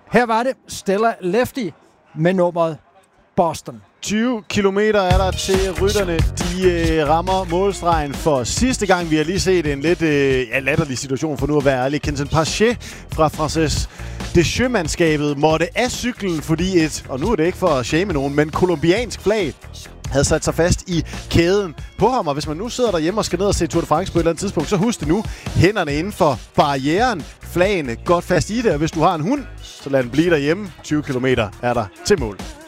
Her var det Stella Lefty med nummeret Boston. 20 kilometer er der til rytterne. De rammer målstregen for sidste gang. Vi har lige set en lidt latterlig situation for nu at være ærlig. Kenton Paché fra Frances Deschamps-mandskabet måtte af cyklen, fordi og nu er det ikke for at shame nogen, men kolumbiansk flag havde sat sig fast i kæden på ham. Og hvis man nu sidder derhjemme og skal ned og se Tour de France på et eller andet tidspunkt, så husk det nu. Hænderne inden for barrieren. Flagene godt fast i det. Og hvis du har en hund, så lad den blive derhjemme. 20 kilometer er der til mål.